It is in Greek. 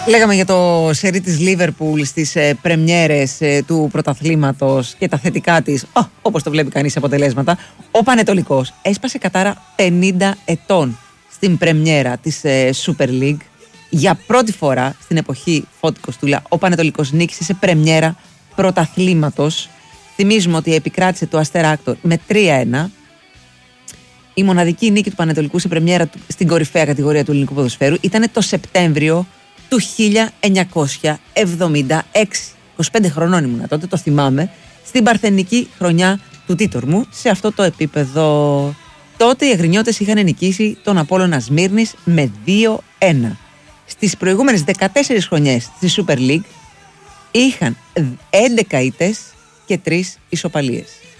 Λέγαμε για το σερί της Λίβερπουλ στις πρεμιέρες του πρωταθλήματος και τα θετικά της, όπως το βλέπει κανείς αποτελέσματα. Ο Πανετολικός έσπασε κατάρα 50 ετών στην πρεμιέρα της Super League. Για πρώτη φορά στην εποχή Φώτη Κοστούλα ο Πανετολικός νίκησε σε πρεμιέρα πρωταθλήματος. Θυμίζουμε ότι επικράτησε το Αστέρα Άκτορ με 3-1. Η μοναδική νίκη του Πανετολικού σε πρεμιέρα στην κορυφαία κατηγορία του ελληνικού ποδοσφαίρου ήταν το Σεπτέμβριο του 1976. 25 χρονών ήμουνα τότε, το θυμάμαι, στην παρθενική χρονιά του Τίτορμου, σε αυτό το επίπεδο. Τότε οι Αγρινιώτες είχαν νικήσει τον Απόλλωνα Σμύρνης με 2-1. Στις προηγούμενες 14 χρονιές στη Super League είχαν 11 ήττες και 3 ισοπαλίες.